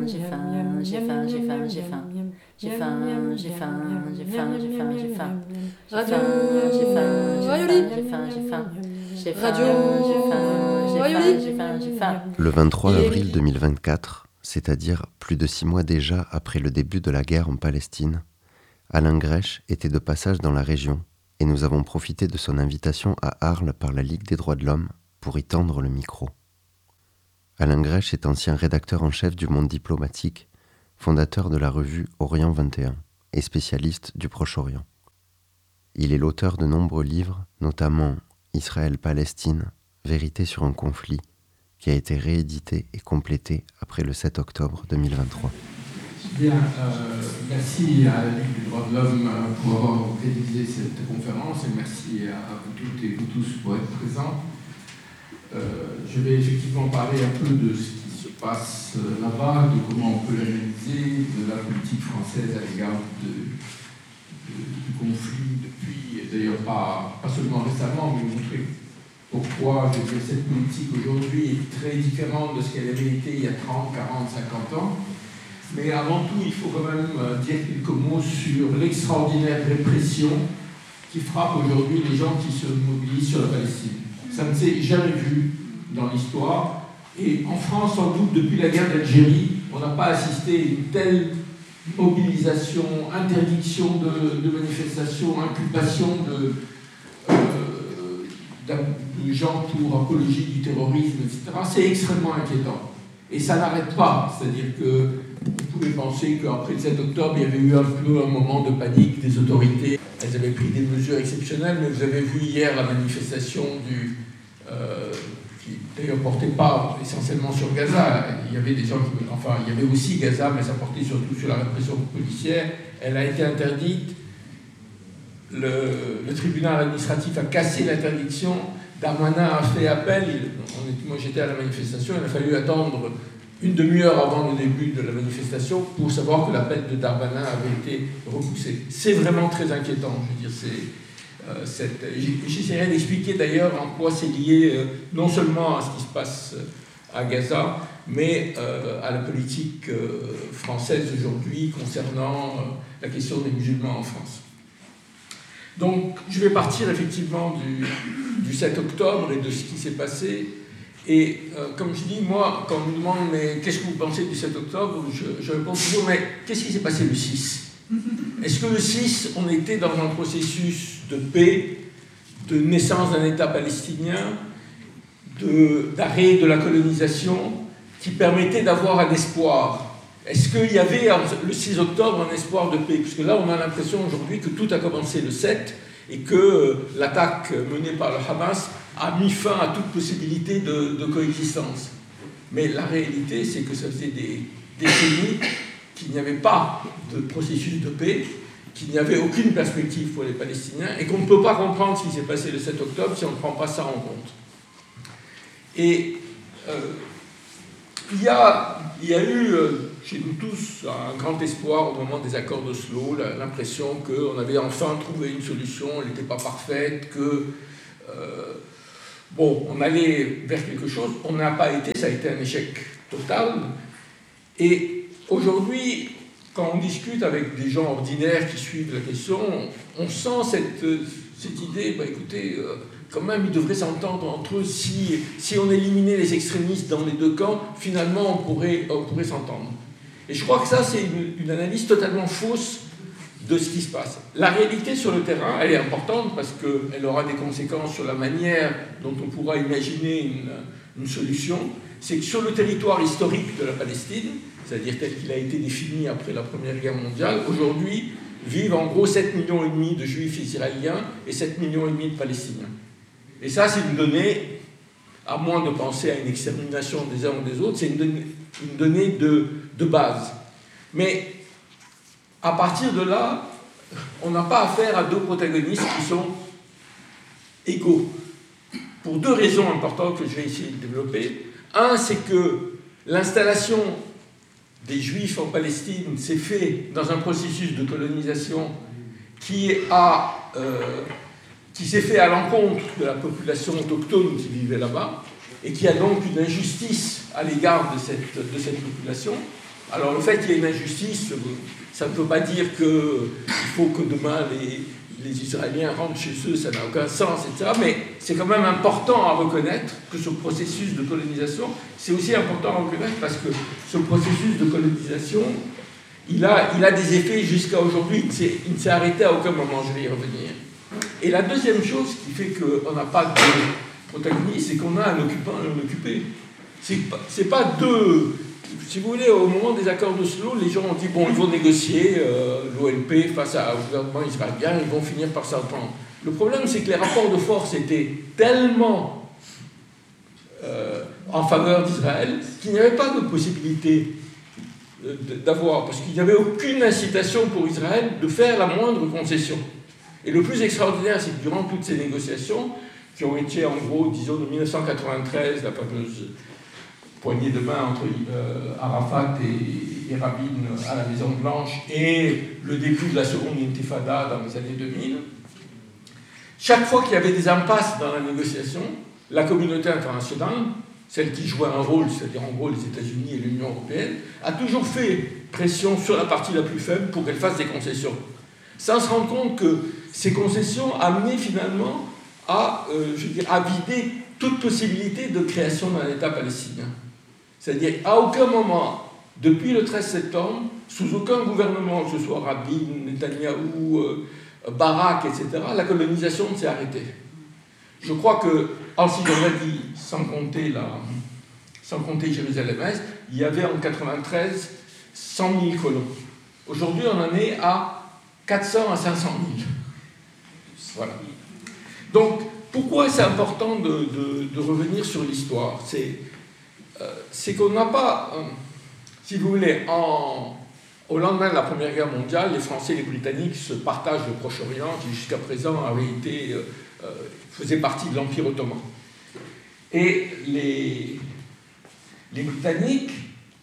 Le 23 avril 2024, c'est-à-dire plus de 6 mois déjà après le début de la guerre en Palestine, Alain Grèche était de passage dans la région et nous avons profité de son invitation à Arles par la Ligue des droits de l'homme pour y tendre le micro. Alain Grèche est ancien rédacteur en chef du Monde diplomatique, fondateur de la revue Orient 21 et spécialiste du Proche-Orient. Il est l'auteur de nombreux livres, notamment Israël-Palestine, Vérité sur un conflit, qui a été réédité et complété après le 7 octobre 2023. Bien, merci à la Ligue des droits de l'homme pour avoir réalisé cette conférence et merci à vous toutes et vous tous pour être présents. Je vais effectivement parler un peu de ce qui se passe là-bas, de comment on peut l'analyser, de la politique française à l'égard du conflit depuis, d'ailleurs pas seulement récemment, mais montrer pourquoi je dirais, cette politique aujourd'hui est très différente de ce qu'elle avait été il y a 30, 40, 50 ans. Mais avant tout, il faut quand même dire quelques mots sur l'extraordinaire répression qui frappe aujourd'hui les gens qui se mobilisent sur la Palestine. Ça ne s'est jamais vu dans l'histoire. Et en France, sans doute, depuis la guerre d'Algérie, on n'a pas assisté à une telle mobilisation, interdiction de manifestations, inculpation de gens pour apologie du terrorisme, etc. C'est extrêmement inquiétant. Et ça n'arrête pas. C'est-à-dire que vous pouvez penser qu'après le 7 octobre, il y avait eu un peu un moment de panique des autorités. Elles avaient pris des mesures exceptionnelles, mais vous avez vu hier la manifestation qui d'ailleurs ne portait pas essentiellement sur Gaza. Il y avait des gens il y avait aussi Gaza, mais ça portait surtout sur la répression policière. Elle a été interdite. Le tribunal administratif a cassé l'interdiction. Darmanin a fait appel. Moi, j'étais à la manifestation. Il a fallu attendre une demi-heure avant le début de la manifestation pour savoir que l'appel de Darmanin avait été repoussé. C'est vraiment très inquiétant. Je veux dire, j'essaierai d'expliquer d'ailleurs en quoi c'est lié non seulement à ce qui se passe à Gaza, mais à la politique française aujourd'hui concernant la question des musulmans en France. Donc, je vais partir effectivement du 7 octobre et de ce qui s'est passé. Et comme je dis, moi, quand on me demande mais qu'est-ce que vous pensez du 7 octobre, je réponds toujours, mais qu'est-ce qui s'est passé le 6 ? Est-ce que le 6, on était dans un processus de paix, de naissance d'un État palestinien, d'arrêt de la colonisation, qui permettait d'avoir un espoir ? Est-ce qu'il y avait le 6 octobre un espoir de paix ? Parce que là, on a l'impression aujourd'hui que tout a commencé le 7 et que l'attaque menée par le Hamas a mis fin à toute possibilité de coexistence. Mais la réalité, c'est que ça faisait des décennies qu'il n'y avait pas de processus de paix, qu'il n'y avait aucune perspective pour les Palestiniens et qu'on ne peut pas comprendre ce qui s'est passé le 7 octobre si on ne prend pas ça en compte. Et il y a eu chez nous tous un grand espoir au moment des accords d'Oslo, l'impression qu'on avait enfin trouvé une solution, elle n'était pas parfaite, que on allait vers quelque chose. On n'a pas été, ça a été un échec total. Et aujourd'hui, quand on discute avec des gens ordinaires qui suivent la question, on sent cette idée, écoutez, quand même, ils devraient s'entendre entre eux. Si on éliminait les extrémistes dans les deux camps, finalement, on pourrait s'entendre. Et je crois que ça, c'est une analyse totalement fausse de ce qui se passe. La réalité sur le terrain, elle est importante parce qu'elle aura des conséquences sur la manière dont on pourra imaginer une solution. C'est que sur le territoire historique de la Palestine, c'est-à-dire tel qu'il a été défini après la Première Guerre mondiale, aujourd'hui vivent en gros 7,5 millions de juifs israéliens et 7,5 millions de Palestiniens. Et ça, c'est une donnée, à moins de penser à une extermination des uns ou des autres, c'est une donnée de base. Mais à partir de là, on n'a pas affaire à deux protagonistes qui sont égaux. Pour deux raisons importantes que je vais essayer de développer. Un, c'est que l'installation des Juifs en Palestine s'est faite dans un processus de colonisation qui s'est fait à l'encontre de la population autochtone qui vivait là-bas et qui a donc une injustice à l'égard de cette population. Alors le fait qu'il y ait une injustice, ça ne veut pas dire qu'il faut que demain les Israéliens rentrent chez eux, ça n'a aucun sens, etc. Mais c'est quand même important à reconnaître que ce processus de colonisation, c'est aussi important à reconnaître parce que ce processus de colonisation, il a des effets jusqu'à aujourd'hui. Il ne s'est arrêté à aucun moment, je vais y revenir. Et la deuxième chose qui fait qu'on n'a pas de protagoniste, c'est qu'on a un occupant et un occupé. C'est pas deux... Si vous voulez, au moment des accords d'Oslo, les gens ont dit, bon, ils vont négocier l'OLP face au gouvernement israélien, ils vont finir par s'entendre. Le problème, c'est que les rapports de force étaient tellement en faveur d'Israël qu'il n'y avait pas de possibilité d'avoir, parce qu'il n'y avait aucune incitation pour Israël de faire la moindre concession. Et le plus extraordinaire, c'est que durant toutes ces négociations, qui ont été en gros, disons, de 1993, la fameuse poignée de main entre Arafat et Rabin à la Maison-Blanche et le début de la seconde intifada dans les années 2000, chaque fois qu'il y avait des impasses dans la négociation, la communauté internationale, celle qui jouait un rôle, c'est-à-dire en gros les États-Unis et l'Union européenne, a toujours fait pression sur la partie la plus faible pour qu'elle fasse des concessions. Sans se rendre compte que ces concessions amenaient finalement à vider toute possibilité de création d'un État palestinien. C'est-à-dire, à aucun moment, depuis le 13 septembre, sous aucun gouvernement, que ce soit Rabin, Netanyahou, Barak, etc., la colonisation ne s'est arrêtée. Je crois que, en Cisjordanie, sans compter Jérusalem-Est, il y avait en 1993 100 000 colons. Aujourd'hui, on en est à 400 à 500 000. Voilà. Donc, pourquoi c'est important de revenir sur l'histoire ? C'est qu'on n'a pas, si vous voulez, au lendemain de la Première Guerre mondiale, les Français et les Britanniques se partagent le Proche-Orient, qui jusqu'à présent faisait partie de l'Empire ottoman. Et les Britanniques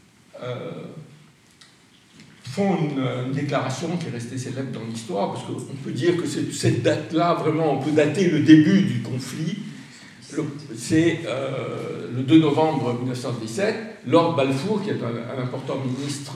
font une déclaration qui est restée célèbre dans l'histoire, parce qu'on peut dire que cette date-là, vraiment, on peut dater le début du conflit. C'est le 2 novembre 1917, Lord Balfour, qui est un important ministre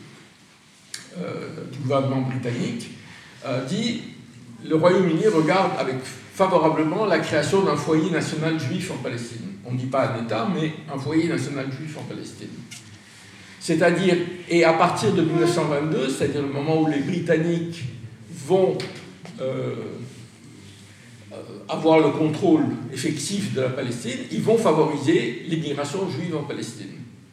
du gouvernement britannique, dit « Le Royaume-Uni regarde favorablement la création d'un foyer national juif en Palestine. » On ne dit pas un État, mais un foyer national juif en Palestine. C'est-à-dire, et à partir de 1922, c'est-à-dire le moment où les Britanniques vont avoir le contrôle effectif de la Palestine, ils vont favoriser l'immigration juive en Palestine.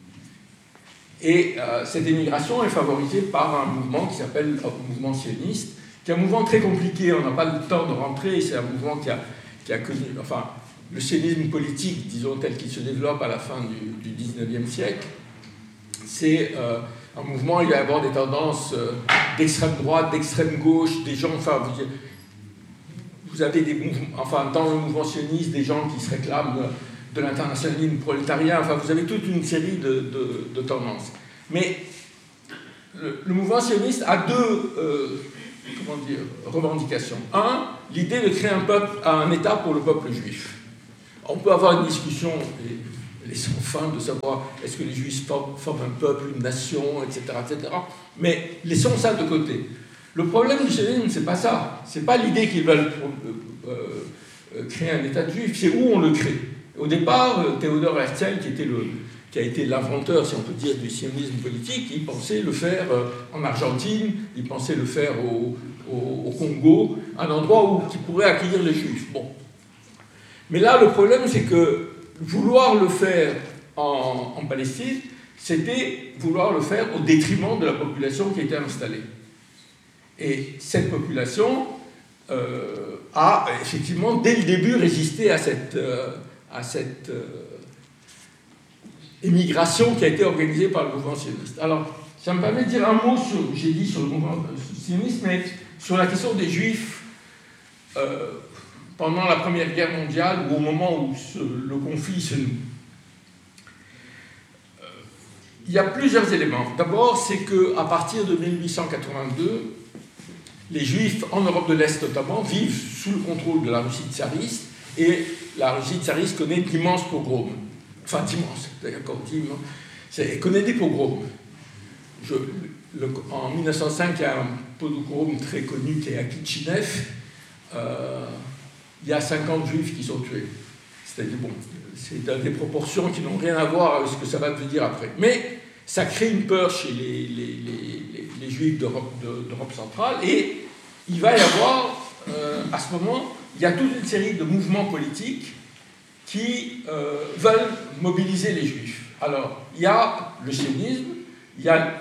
Et cette immigration est favorisée par un mouvement qui s'appelle le mouvement sioniste, qui est un mouvement très compliqué, on n'a pas le temps de rentrer, c'est un mouvement qui a connu, enfin, le sionisme politique, disons, tel qu'il se développe à la fin du 19e siècle, c'est un mouvement, il va y avoir des tendances d'extrême droite, d'extrême gauche, des gens, enfin, vous avez des mouvements, enfin, dans le mouvement sioniste, des gens qui se réclament de l'internationalisme prolétarien, enfin, vous avez toute une série de tendances. Mais le mouvement sioniste a deux revendications. Un, l'idée de créer un État pour le peuple juif. On peut avoir une discussion, et sans fin, de savoir est-ce que les Juifs forment un peuple, une nation, etc., etc. Mais laissons ça de côté. Le problème du sionisme, c'est pas ça. C'est pas l'idée qu'ils veulent créer un État de Juifs, c'est où on le crée. Au départ, Théodore Herzl, qui a été l'inventeur, si on peut dire, du sionisme politique, il pensait le faire en Argentine, il pensait le faire au Congo, un endroit qui pourrait accueillir les Juifs. Bon. Mais là, le problème, c'est que vouloir le faire en Palestine, c'était vouloir le faire au détriment de la population qui était installée. Et cette population a effectivement, dès le début, résisté à cette émigration qui a été organisée par le mouvement sioniste. Alors, ça me permet de dire un mot sur le mouvement sioniste, mais sur la question des Juifs pendant la Première Guerre mondiale, ou au moment où le conflit se noue. Il y a plusieurs éléments. D'abord, c'est qu'à partir de 1882, les Juifs, en Europe de l'Est notamment, vivent sous le contrôle de la Russie tsariste, et la Russie tsariste connaît d'immenses pogroms. Enfin, d'immenses, d'accord, elle connaît des pogroms. en 1905, il y a un pogrom très connu qui est à Kishinev. Il y a 50 juifs qui sont tués. C'est-à-dire, bon, c'est dans des proportions qui n'ont rien à voir avec ce que ça va devenir après. Mais ça crée une peur chez les juifs d'Europe centrale, et il va y avoir, à ce moment, il y a toute une série de mouvements politiques qui veulent mobiliser les juifs. Alors, il y a le sionisme, il y a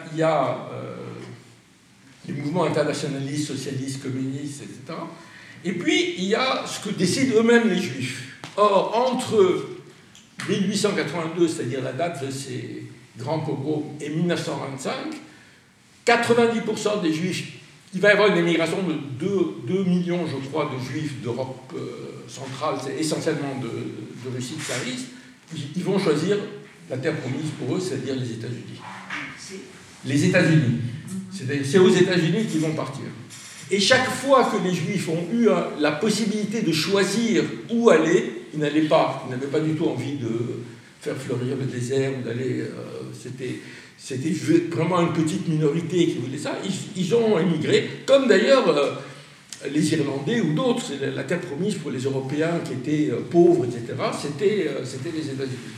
les mouvements internationalistes, socialistes, communistes, etc. Et puis, il y a ce que décident eux-mêmes les juifs. Or, entre 1882, c'est-à-dire la date de ces grands pogroms, et 1925, 90% des juifs, il va y avoir une émigration de 2 millions, je crois, de juifs d'Europe centrale, c'est essentiellement de Russie tsariste, ils vont choisir la terre promise pour eux, c'est-à-dire les États-Unis. Les États-Unis. C'est aux États-Unis qu'ils vont partir. Et chaque fois que les Juifs ont eu la possibilité de choisir où aller, ils n'avaient pas du tout envie de faire fleurir le désert ou d'aller. C'était vraiment une petite minorité qui voulait ça. Ils ont émigré, comme d'ailleurs les Irlandais ou d'autres. C'est la terre promise pour les Européens qui étaient pauvres, etc. C'était les États-Unis.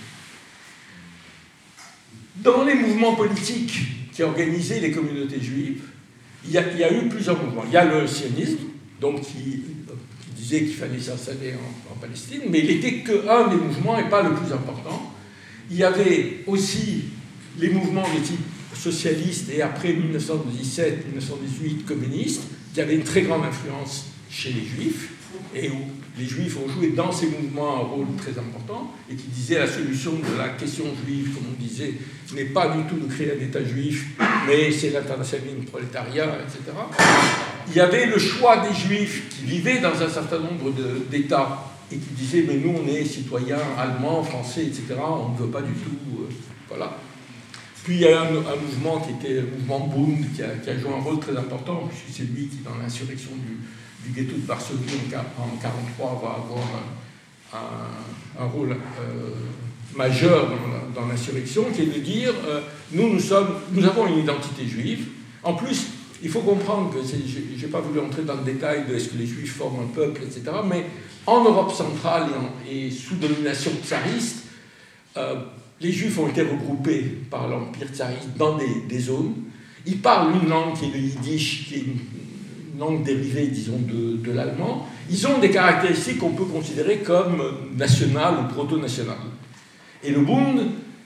Dans les mouvements politiques qui organisaient les communautés juives, il y a eu plusieurs mouvements. Il y a le sionisme, donc qui disait qu'il fallait s'installer en Palestine, mais il n'était qu'un des mouvements et pas le plus important. Il y avait aussi les mouvements de type socialiste et après 1917-1918 communiste, qui avaient une très grande influence chez les Juifs, et où les Juifs ont joué dans ces mouvements un rôle très important, et qui disaient la solution de la question juive, comme on disait, n'est pas du tout de créer un État juif, mais c'est l'internationalisme prolétariat, etc. Il y avait le choix des Juifs qui vivaient dans un certain nombre d'États et qui disaient mais nous on est citoyens allemands, français, etc. On ne veut pas du tout, voilà. Puis il y a un mouvement qui était le mouvement Bund qui a joué un rôle très important, puisque c'est lui qui dans l'insurrection du ghetto de Varsovie en 1943 va avoir un rôle majeur dans l'insurrection, qui est de dire nous avons une identité juive. En plus, il faut comprendre que, je n'ai pas voulu entrer dans le détail de est-ce que les Juifs forment un peuple, etc., mais en Europe centrale et sous domination tsariste, les Juifs ont été regroupés par l'Empire tsariste dans des zones. Ils parlent une langue qui est le yiddish, qui est une langue dérivée, disons, de l'allemand. Ils ont des caractéristiques qu'on peut considérer comme nationales ou proto-nationales. Et le Bund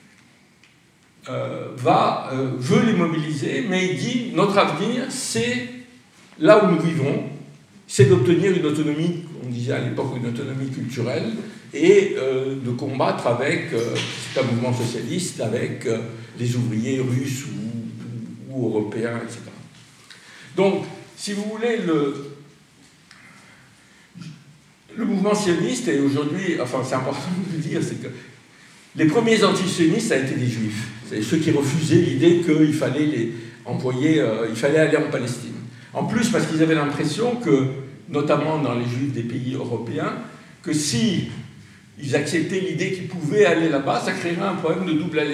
veut les mobiliser, mais il dit notre avenir, c'est là où nous vivons, c'est d'obtenir une autonomie, on disait à l'époque une autonomie culturelle, et de combattre avec, c'est un mouvement socialiste, avec les ouvriers russes ou européens, etc. Donc, si vous voulez, le mouvement sioniste, et aujourd'hui, enfin c'est important de le dire, c'est que les premiers antisionistes, ça a été des juifs. C'est ceux qui refusaient l'idée qu'il fallait il fallait aller en Palestine. En plus, parce qu'ils avaient l'impression que, notamment dans les juifs des pays européens, que si ils acceptaient l'idée qu'ils pouvaient aller là-bas, ça créerait un problème de double